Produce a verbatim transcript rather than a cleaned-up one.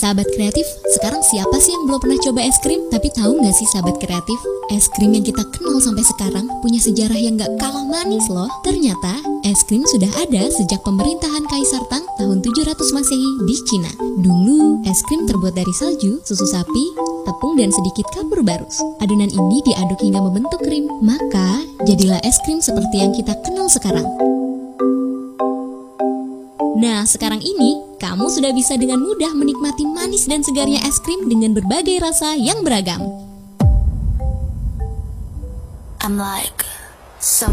Sahabat kreatif, sekarang siapa sih yang belum pernah coba es krim? Tapi tahu nggak sih sahabat kreatif, es krim yang kita kenal sampai sekarang punya sejarah yang nggak kalah manis loh. Ternyata, es krim sudah ada sejak pemerintahan Kaisar Tang tahun tujuh ratus Masehi di Cina. Dulu, es krim terbuat dari salju, susu sapi, tepung, dan sedikit kapur barus. Adonan ini diaduk hingga membentuk krim. Maka, jadilah es krim seperti yang kita kenal sekarang. Nah, sekarang ini, kamu sudah bisa dengan mudah menikmati manis dan segarnya es krim dengan berbagai rasa yang beragam. I'm like some